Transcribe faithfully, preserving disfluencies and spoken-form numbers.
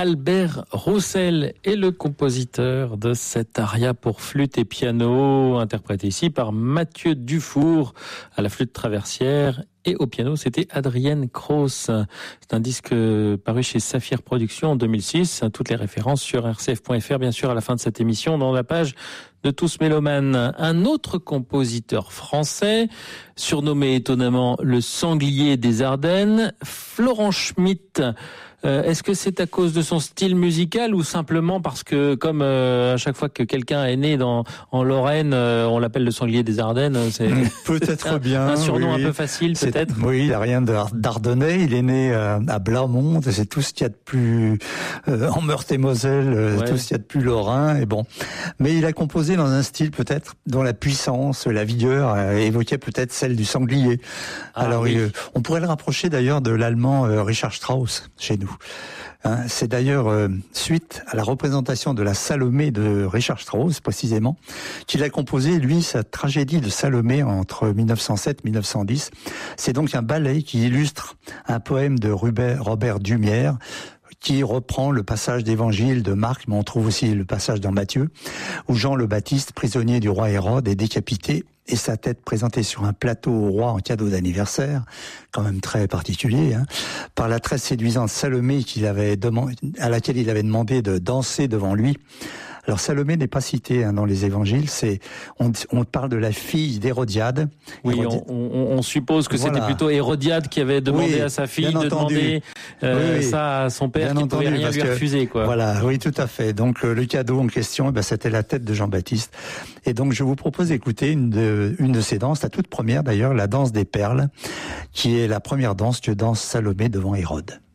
Albert Roussel est le compositeur de cette aria pour flûte et piano, interprété ici par Mathieu Dufour à la flûte traversière. Et au piano, c'était Adrienne Kroos. C'est un disque paru chez Saphir Productions en deux mille six. Toutes les références sur r c f point f r, bien sûr, à la fin de cette émission, dans la page de Tous Mélomanes. Un autre compositeur français, surnommé étonnamment le sanglier des Ardennes, Florent Schmitt. Euh, est-ce que c'est à cause de son style musical ou simplement parce que, comme euh, à chaque fois que quelqu'un est né dans en Lorraine, euh, on l'appelle le sanglier des Ardennes? C'est peut-être un, bien. Un surnom oui. un peu facile, c'est, peut-être. Oui, il n'a rien d'ardennais. Il est né euh, à Blamont. C'est tout ce qu'il y a de plus euh, en Meurthe-et-Moselle, euh, ouais. tout ce qu'il y a de plus lorrain. Et bon, mais il a composé dans un style peut-être dont la puissance, la vigueur euh, évoquait peut-être celle du sanglier. Ah, Alors, oui. il, on pourrait le rapprocher d'ailleurs de l'allemand euh, Richard Strauss chez nous. Hein, c'est d'ailleurs euh, suite à la représentation de la Salomé de Richard Strauss, précisément, qu'il a composé, lui, sa tragédie de Salomé entre mille neuf cent sept et mille neuf cent dix. C'est donc un ballet qui illustre un poème de Robert Dumière, qui reprend le passage d'évangile de Marc, mais on trouve aussi le passage dans Matthieu, où Jean le Baptiste, prisonnier du roi Hérode, est décapité et sa tête présentée sur un plateau au roi en cadeau d'anniversaire, quand même très particulier, hein, par la très séduisante Salomé qu'il avait demandé, à laquelle il avait demandé de danser devant lui. Alors Salomé n'est pas citée hein, dans les évangiles, c'est on, on parle de la fille d'Hérodiade. Oui, Hérodi... on, on, on suppose que voilà. C'était plutôt Hérodiade qui avait demandé oui, à sa fille de entendu. demander euh, oui, oui. ça à son père bien qui ne pouvait rien lui que, refuser. Quoi. Voilà, oui, tout à fait. Donc euh, le cadeau en question, eh ben, c'était la tête de Jean-Baptiste. Et donc je vous propose d'écouter une de, une de ces danses, la toute première d'ailleurs, la danse des perles, qui est la première danse que danse Salomé devant Hérode.